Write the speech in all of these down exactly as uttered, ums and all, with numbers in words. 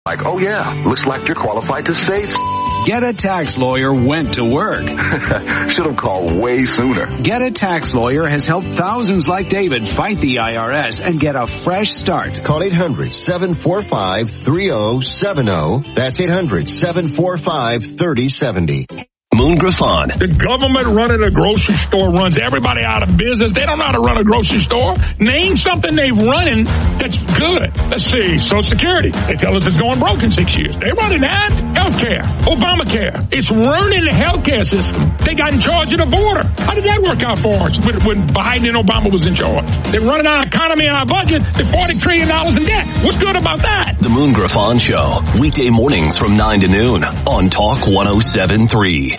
Like, oh yeah, looks like you're qualified to save. Get a Tax Lawyer went to work. Should have called way sooner. Get a Tax Lawyer has helped thousands like David fight the I R S and get a fresh start. Call eight hundred, seven four five, three oh seven oh. That's eight hundred, seven four five, three oh seven oh. Moon Griffon. The government running a grocery store runs everybody out of business. They don't know how to run a grocery store. Name something they've running that's good. Let's see. Social Security. They tell us it's going broke in six years. They're running that. Healthcare. Obamacare. It's ruining the healthcare system. They got in charge of the border. How did that work out for us when, when Biden and Obama was in charge? They're running our economy and our budget. They're forty trillion dollars in debt. What's good about that? The Moon Griffon Show. Weekday mornings from nine to noon on Talk one oh seven point three.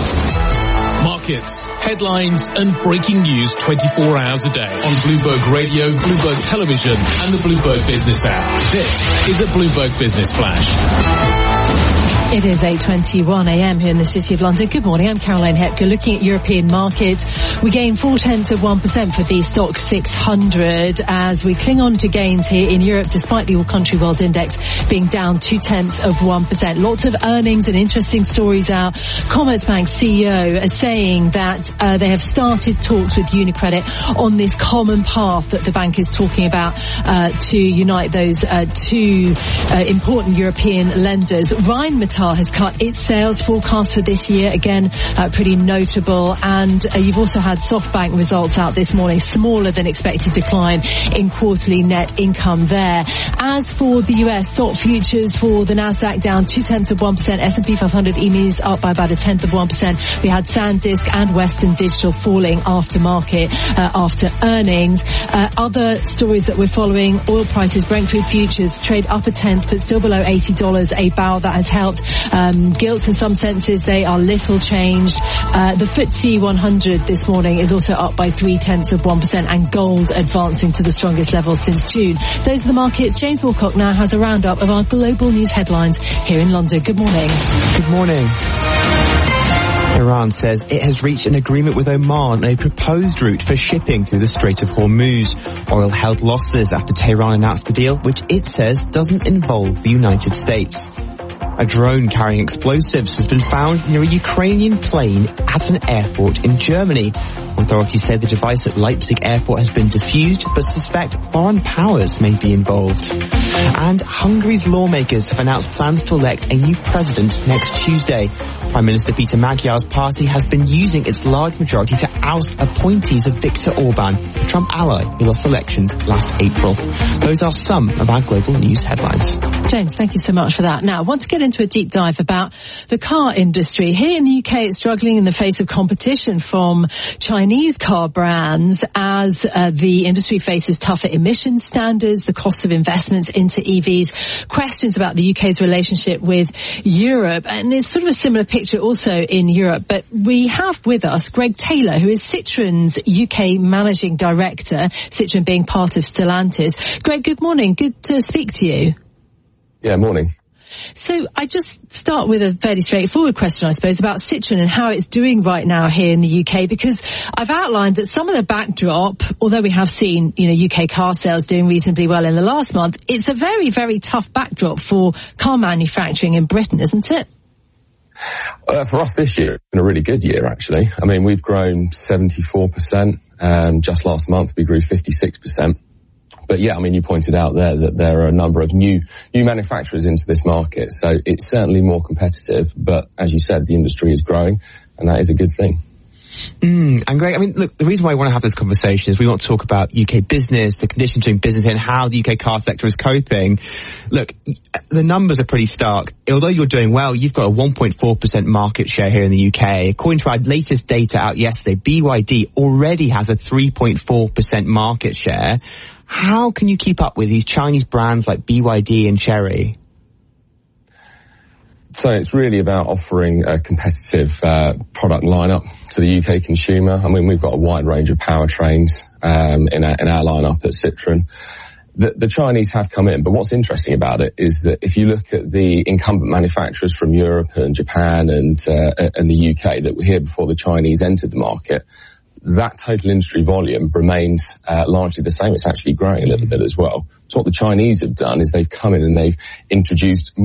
Markets, headlines and breaking news twenty-four hours a day on Bloomberg Radio, Bloomberg Television and the Bloomberg Business app. This is the Bloomberg Business Flash. It is eight twenty-one a.m. here in the City of London. Good morning, I'm Caroline Hepker. Looking at European markets, we gained four tenths of one percent for the Stoxx six hundred as we cling on to gains here in Europe despite the all-country world index being down two tenths of one percent. Lots of earnings and interesting stories out. Commerzbank C E O is saying that uh, they have started talks with UniCredit on this common path that the bank is talking about uh, to unite those uh, two uh, important European lenders. Rheinmetall has cut its sales forecast for this year, again uh, pretty notable, and uh, you've also had SoftBank results out this morning, smaller than expected decline in quarterly net income there. As for the U S stock futures, for the Nasdaq down two tenths of one percent, S and P five hundred E M Is up by about a tenth of one percent. We had SanDisk and Western Digital falling after market, uh, after earnings. Uh, other stories that we're following, oil prices, Brent crude futures trade up a tenth but still below eighty dollars a barrel. That has helped. Um, gilts in some senses, they are little changed. Uh, the F T S E one hundred this morning is also up by three tenths of one percent, and gold advancing to the strongest level since June. Those are the markets. James Wilcock now has a roundup of our global news headlines here in London. Good morning. Good morning. Iran says it has reached an agreement with Oman on a proposed route for shipping through the Strait of Hormuz. Oil held losses after Tehran announced the deal, which it says doesn't involve the United States. A drone carrying explosives has been found near a Ukrainian plane at an airport in Germany. Authorities say the device at Leipzig airport has been defused, but suspect foreign powers may be involved. And Hungary's lawmakers have announced plans to elect a new president next Tuesday. Prime Minister Peter Magyar's party has been using its large majority to oust appointees of Viktor Orban, the Trump ally who lost elections last April. Those are some of our global news headlines. James, thank you so much for that. Now, I want to get into a deep dive about the car industry. Here in the U K, it's struggling in the face of competition from Chinese car brands as uh, the industry faces tougher emission standards, the cost of investments into E Vs, questions about the U K's relationship with Europe. And it's sort of a similar picture also in Europe. But we have with us Greg Taylor, who is Citroen's U K Managing Director, Citroen being part of Stellantis. Greg, good morning. Good to speak to you. Yeah, morning. So I just start with a fairly straightforward question, I suppose, about Citroen and how it's doing right now here in the U K, because I've outlined that some of the backdrop, although we have seen, you know, U K car sales doing reasonably well in the last month, it's a very, very tough backdrop for car manufacturing in Britain, isn't it? Uh, for us this year, it's been a really good year, actually. I mean, we've grown seventy-four percent. Um, just last month, we grew fifty-six percent. But yeah, I mean, you pointed out there that there are a number of new new manufacturers into this market. So it's certainly more competitive. But as you said, the industry is growing, and that is a good thing. Mm, and Greg, I mean, look, the reason why I want to have this conversation is we want to talk about U K business, the conditions doing business and how the U K car sector is coping. Look, the numbers are pretty stark. Although you're doing well, you've got a one point four percent market share here in the U K. According to our latest data out yesterday, B Y D already has a three point four percent market share. How can you keep up with these Chinese brands like B Y D and Chery? So it's really about offering a competitive uh, product lineup to the U K consumer. I mean, we've got a wide range of powertrains um, in, our, in our lineup at Citroen. The, the Chinese have come in, but what's interesting about it is that if you look at the incumbent manufacturers from Europe and Japan and uh, and the U K that were here before the Chinese entered the market, that total industry volume remains uh, largely the same. It's actually growing a little bit as well. So what the Chinese have done is they've come in and they've introduced